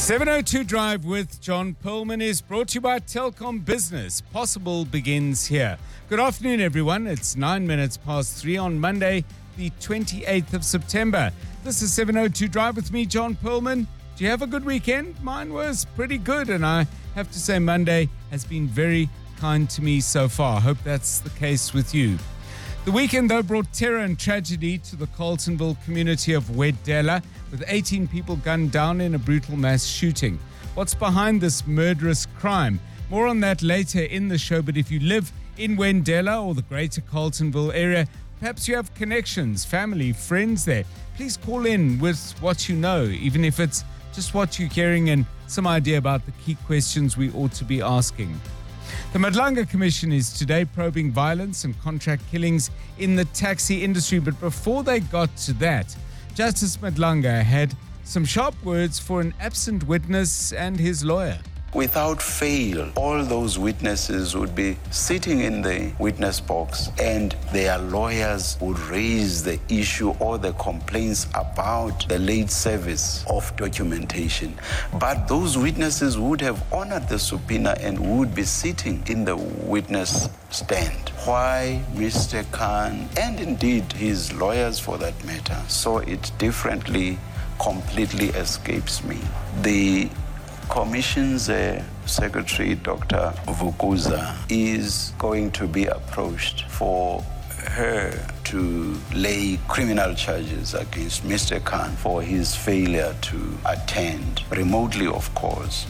702 Drive with John Perlman is brought to you by Telkom Business. Possible begins here. Good afternoon, everyone. It's 9 minutes past 3 on Monday, the 28th of September. This is 702 Drive with me, John Perlman. Do you have a good weekend? Mine was pretty good, and I have to say Monday has been very kind to me so far. Hope that's the case with you. The weekend, though, brought terror and tragedy to the Carltonville community of Wedella, with 18 people gunned down in a brutal mass shooting. What's behind this murderous crime? More on that later in the show, but if you live in Wedella or the greater Carltonville area, perhaps you have connections, family, friends there. Please call in with what you know, even if it's just what you're hearing and some idea about the key questions we ought to be asking. The Madlanga Commission is today probing violence and contract killings in the taxi industry. But before they got to that, Justice Madlanga had some sharp words for an absent witness and his lawyer. Without fail, all those witnesses would be sitting in the witness box and their lawyers would raise the issue or the complaints about the late service of documentation. But those witnesses would have honored the subpoena and would be sitting in the witness stand. Why Mr. Khan, and indeed his lawyers for that matter, saw it differently completely escapes me. The Commission's Secretary, Dr. Vukuza, is going to be approached for her to lay criminal charges against Mr. Khan for his failure to attend, remotely of course.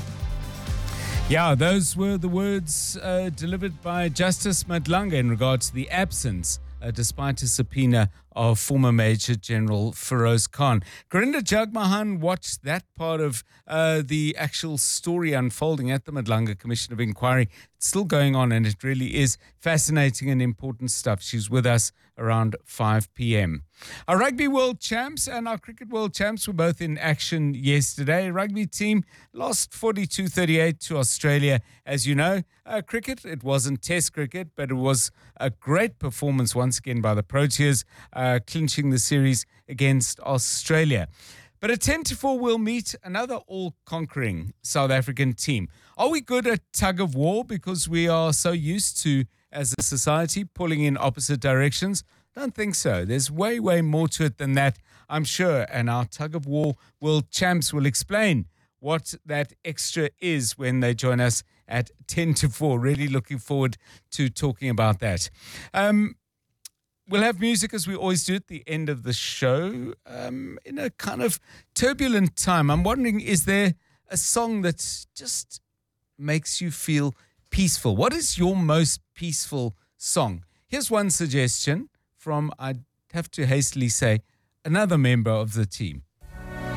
Yeah, those were the words delivered by Justice Madlanga in regard to the absence, despite a subpoena, of former Major General Feroz Khan. Gurinder Jagmohan watched that part of the actual story unfolding at the Madlanga Commission of Inquiry. It's still going on, and it really is fascinating and important stuff. She's with us around 5 p.m. Our Rugby World Champs and our Cricket World Champs were both in action yesterday. Rugby team lost 42-38 to Australia. As you know, cricket, it wasn't Test cricket, but it was a great performance once again by the Proteas, clinching the series against Australia. But at 10-4, we'll meet another all-conquering South African team. Are we good at tug of war because we are so used to, as a society, pulling in opposite directions? Don't think so. There's way, way more to it than that, I'm sure. And our tug of war world champs will explain what that extra is when they join us at 10-4. Really looking forward to talking about that. We'll have music, as we always do, at the end of the show, in a kind of turbulent time. I'm wondering, is there a song that just makes you feel peaceful? What is your most peaceful song? Here's one suggestion from, I'd have to hastily say, another member of the team.